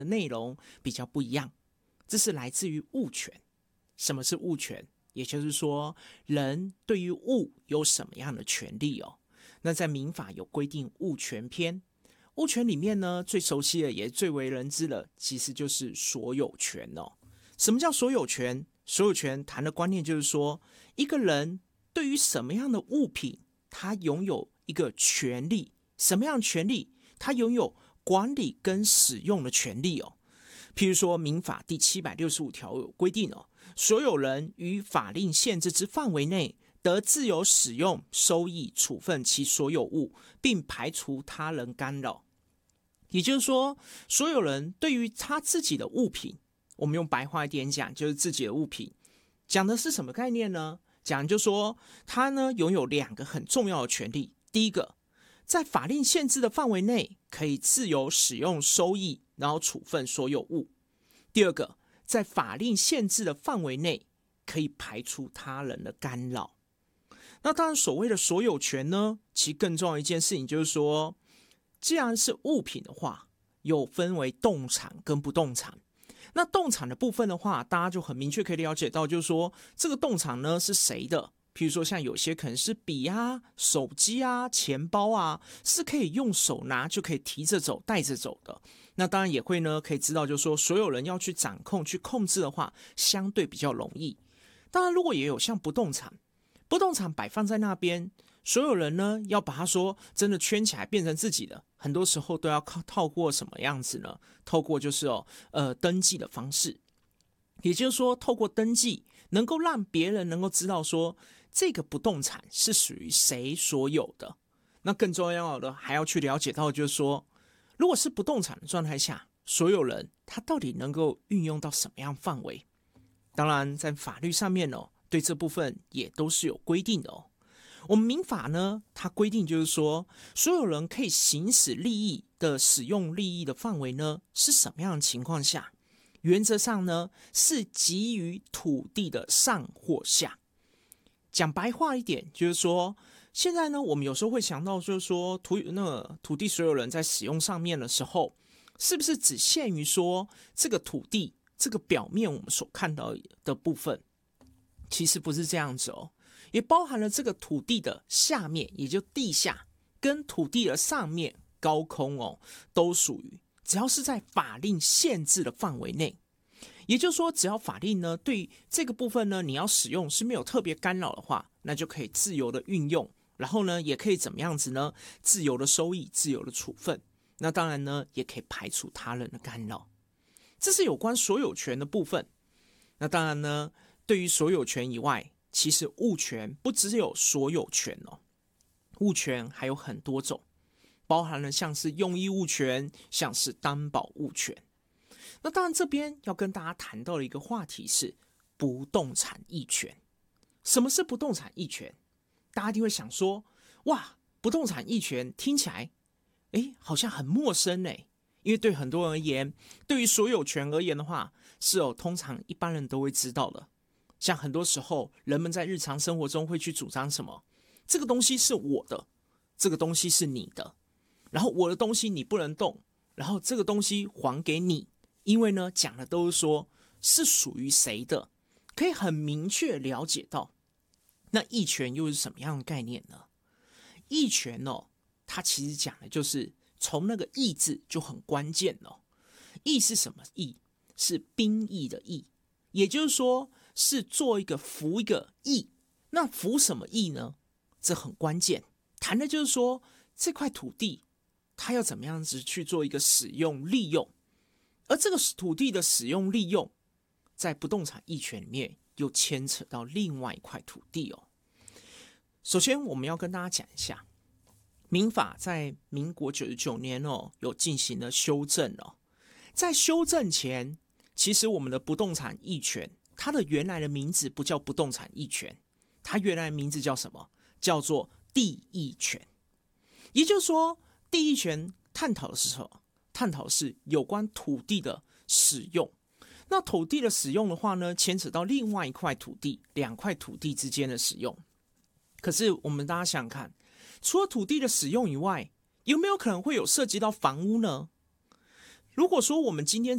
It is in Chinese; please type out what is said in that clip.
内容比较不一样。这是来自于物权。什么是物权？也就是说，人对于物有什么样的权利哦？那在民法有规定物权篇，物权里面呢，最熟悉的也最为人知的，其实就是所有权哦。什么叫所有权？所有权谈的观念就是说，一个人对于什么样的物品，他拥有一个权利，什么样的权利？他拥有管理跟使用的权利哦。譬如说，民法第765条有规定哦，所有人于法令限制之范围内，得自由使用、收益、处分其所有物，并排除他人干扰。也就是说，所有人对于他自己的物品，我们用白话一点讲，就是自己的物品，讲的是什么概念呢？讲就说他呢拥有2个很重要的权利。第一个，在法令限制的范围内，可以自由使用、收益，然后处分所有物。第二个，在法令限制的范围内，可以排除他人的干扰。那当然，所谓的所有权呢，其实更重要一件事情就是说，既然是物品的话，有分为动产跟不动产。那动产的部分的话，大家就很明确可以了解到，就是说这个动产呢是谁的。譬如说，像有些可能是笔啊、手机啊、钱包啊，是可以用手拿就可以提着走、带着走的。那当然也会呢，可以知道，就是说所有人要去掌控、去控制的话，相对比较容易。当然，如果也有像不动产，不动产摆放在那边，所有人呢要把它说真的圈起来变成自己的，很多时候都要透过什么样子呢？透过就是登记的方式，也就是说透过登记能够让别人能够知道说这个不动产是属于谁所有的。那更重要的还要去了解到就是说，如果是不动产的状态下，所有人他到底能够运用到什么样范围？当然在法律上面对这部分也都是有规定的哦。我们民法呢，它规定就是说，所有人可以行使利益的使用利益的范围呢，是什么样的情况下？原则上呢，是给予土地的上或下。讲白话一点，就是说，现在呢，我们有时候会想到，就是说土地所有人在使用上面的时候，是不是只限于说这个土地这个表面我们所看到的部分？其实不是这样子哦，也包含了这个土地的下面，也就地下，跟土地的上面高空哦，都属于只要是在法令限制的范围内。也就是说，只要法令呢对这个部分呢你要使用是没有特别干扰的话，那就可以自由的运用，然后呢也可以怎么样子呢？自由的收益、自由的处分。那当然呢，也可以排除他人的干扰。这是有关所有权的部分。那当然呢，对于所有权以外，其实物权不只有所有权哦，物权还有很多种，包含了像是用益物权，像是担保物权。那当然这边要跟大家谈到的一个话题是不动产役权。什么是不动产役权？大家一定会想说，哇，不动产役权听起来好像很陌生耶。因为对很多人而言，对于所有权而言的话，是通常一般人都会知道的。像很多时候，人们在日常生活中会去主张什么？这个东西是我的，这个东西是你的，然后我的东西你不能动，然后这个东西还给你，因为呢，讲的都是说是属于谁的，可以很明确了解到。那役权又是什么样的概念呢？役权它其实讲的就是从那个役字就很关键哦。役是什么役？是兵役的役，也就是说是做一个服一个役。那服什么役呢？这很关键，谈的就是说这块土地它要怎么样子去做一个使用利用，而这个土地的使用利用在不动产役权里面又牵扯到另外一块土地哦。首先我们要跟大家讲一下，民法在民国99年有进行了修正哦。在修正前，其实我们的不动产役权，它的原来的名字不叫不动产役权，它原来的名字叫什么？叫做地役权。也就是说，地役权探讨的是什么？探讨的是有关土地的使用。那土地的使用的话呢，牵扯到另外一块土地，两块土地之间的使用。可是我们大家想想看，除了土地的使用以外，有没有可能会有涉及到房屋呢？如果说我们今天